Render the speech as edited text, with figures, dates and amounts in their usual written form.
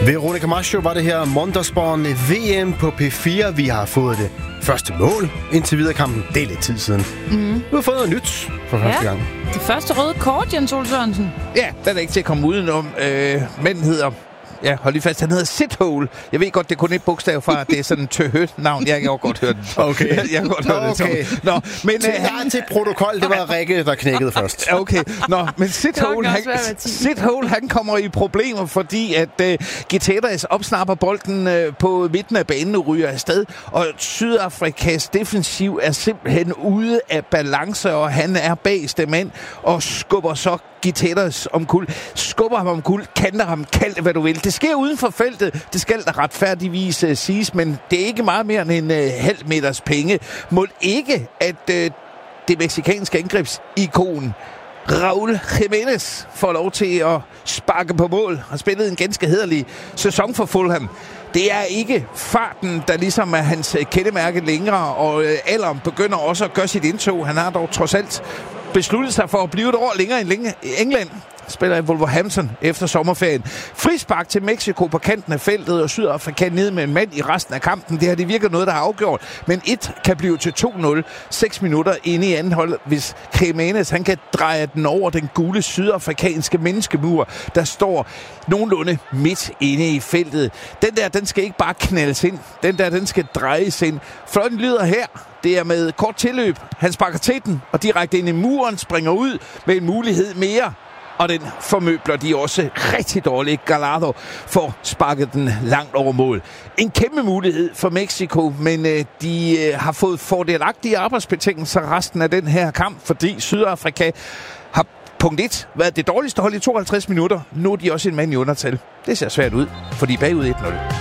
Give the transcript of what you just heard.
Veronica Maggio var det her. Mondersborn VM på P4. Vi har fået det første mål indtil videre kampen. Det er lidt tid siden. Du har fået noget nyt for første gang. Det første røde kort, Jens Ole Sørensen. Ja, den er ikke til at komme udenom. Manden hedder... Ja, hold lige fast. Han hedder Sithole. Jeg ved godt, det er kun et bogstav fra, at det er sådan en tøhøt-navn. Jeg kan godt høre den. Okay. Jeg kan godt høre det. Nå, men til protokol, det var Rikke, der knækkede først. Okay. Nå, men Sithole, han kommer i problemer, fordi at Giteras opsnapper bolden på midten af banen og ryger afsted. Og Sydafrikas defensiv er simpelthen ude af balance, og han er bagste mand og skubber så Giteras omkuld. Skubber ham omkuld, kanter ham, kald det, hvad du vil. Det sker uden for feltet. Det skal der retfærdigvis siges, men det er ikke meget mere end en halv meters penge. Må ikke, at det mexikanske angrebsikon Raúl Jiménez får lov til at sparke på mål. Har spillet en ganske hæderlig sæson for Fulham. Det er ikke farten, der ligesom er hans kendemærke længere, og alderen begynder også at gøre sit indtog. Han har dog trods alt besluttet sig for at blive et år længere i England. Spiller i Wolverhampton efter sommerferien. Frispark til Mexico på kanten af feltet, og Sydafrika ned med en mand i resten af kampen. Det har det virker noget, der har afgjort. Men 1 kan blive til 2-0. 6 minutter inde i anden hold, hvis Jiménez han kan dreje den over den gule sydafrikanske menneskemur, der står nogenlunde midt inde i feltet. Den der, den skal ikke bare knaldes ind. Den der, den skal drejes ind. Fløjten lyder her. Det er med kort tilløb. Han sparker til den, og direkte ind i muren springer ud med en mulighed mere. Og den formøbler de også rigtig dårligt. Gallardo får sparket den langt over mål. En kæmpe mulighed for Mexico, men de har fået fordelagtige arbejdsbetingelser resten af den her kamp, fordi Sydafrika har punkt 1 været det dårligste hold i 52 minutter. Nu er de også en mand i undertal. Det ser svært ud, for de er bagud 1-0.